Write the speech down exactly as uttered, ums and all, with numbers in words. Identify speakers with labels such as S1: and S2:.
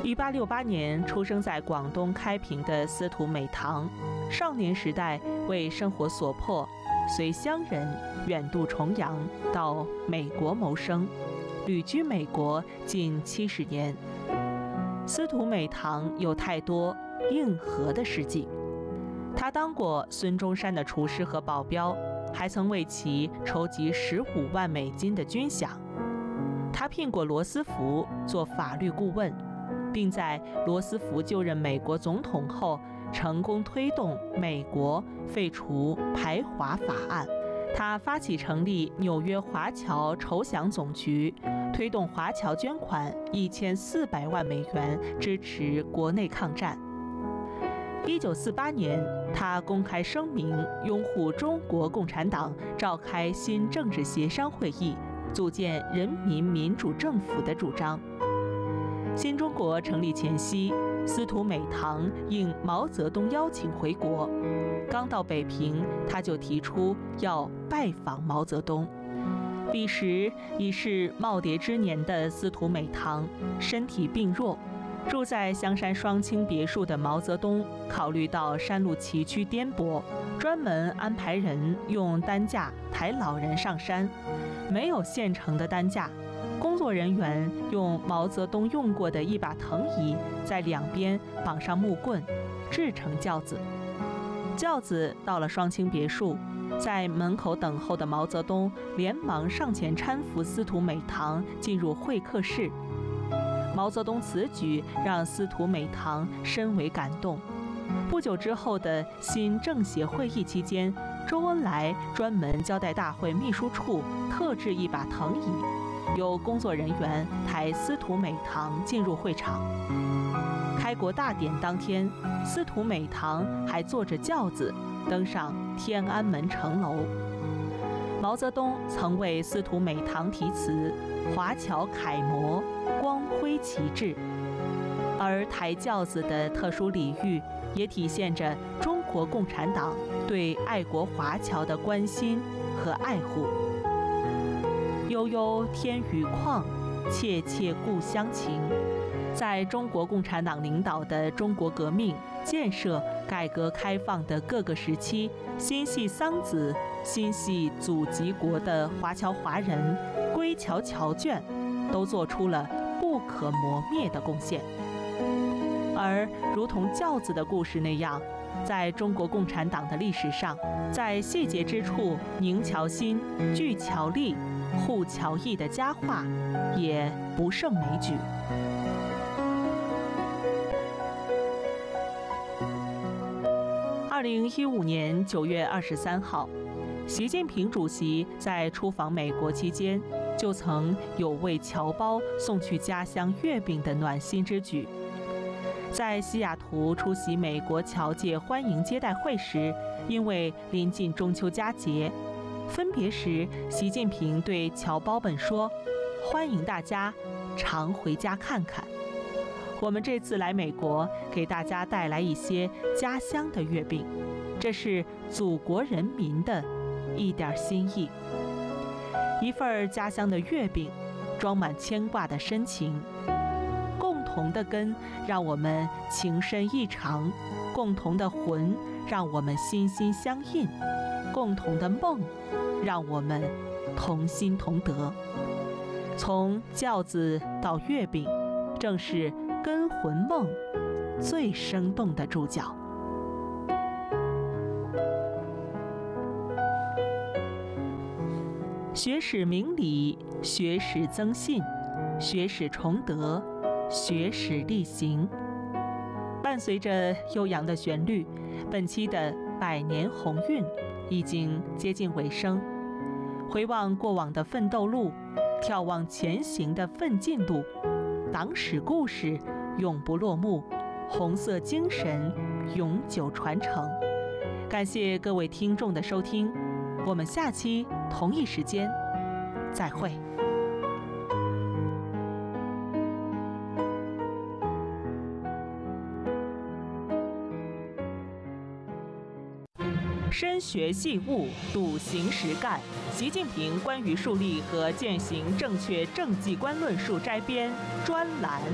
S1: 一八六八年出生在广东开平的司徒美堂，少年时代为生活所迫，随乡人远渡重洋到美国谋生，旅居美国近七十年。司徒美堂有太多硬核的事迹，他当过孙中山的厨师和保镖，还曾为其筹集十五万美金的军饷。他聘过罗斯福做法律顾问，并在罗斯福就任美国总统后，成功推动美国废除排华法案。他发起成立纽约华侨筹饷总局，推动华侨捐款一千四百万美元，支持国内抗战。一九四八年，他公开声明拥护中国共产党召开新政治协商会议，组建人民民主政府的主张。新中国成立前夕，司徒美堂应毛泽东邀请回国，刚到北平，他就提出要拜访毛泽东。彼时已是耄耋之年的司徒美堂身体病弱，住在香山双清别墅的毛泽东考虑到山路崎岖颠簸，专门安排人用担架抬老人上山。没有现成的担架，工作人员用毛泽东用过的一把藤椅，在两边绑上木棍，制成轿子。轿子到了双清别墅，在门口等候的毛泽东连忙上前搀扶司徒美堂进入会客室。毛泽东此举让司徒美堂深为感动。不久之后的新政协会议期间，周恩来专门交代大会秘书处特制一把藤椅，由工作人员抬司徒美堂进入会场。开国大典当天，司徒美堂还坐着轿子登上天安门城楼。毛泽东曾为司徒美堂题词“华侨楷模，光辉旗帜”，而抬轿子的特殊礼遇也体现着中国共产党对爱国华侨的关心和爱护。悠悠天宇旷，切切故乡情。在中国共产党领导的中国革命、建设、改革开放的各个时期，心系桑梓、心系祖籍国的华侨华人、归侨侨眷，都做出了不可磨灭的贡献。而如同轿子的故事那样，在中国共产党的历史上，在细节之处凝侨心、聚侨力、护侨义的佳话也不胜枚举。二零一五年九月二十三号，习近平主席在出访美国期间，就曾有为侨胞送去家乡月饼的暖心之举。在西雅图出席美国侨界欢迎接待会时，因为临近中秋佳节，分别时习近平对侨胞们说：“欢迎大家常回家看看。我们这次来美国，给大家带来一些家乡的月饼，这是祖国人民的一点心意。一份家乡的月饼，装满牵挂的深情。共同的根让我们情深意长，共同的魂让我们心心相印，共同的梦让我们同心同德。从轿子到月饼，正是根魂梦最生动的注脚。学史明理，学史增信，学史崇德，学史力行。伴随着悠扬的旋律，本期的百年鸿运已经接近尾声。回望过往的奋斗路，眺望前行的奋进路，党史故事永不落幕，红色精神永久传承。感谢各位听众的收听，我们下期同一时间再会。深学细悟，笃行实干。习近平关于树立和践行正确政绩观论述摘编专栏。